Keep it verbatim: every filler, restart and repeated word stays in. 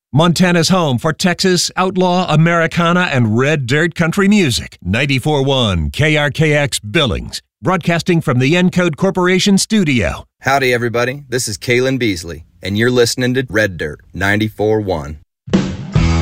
Montana's home for Texas, outlaw, Americana, and red dirt country music. ninety-four point one K R K X Billings, broadcasting from the Encode Corporation studio. Howdy, everybody. This is Kalen Beasley, and you're listening to Red Dirt ninety-four point one.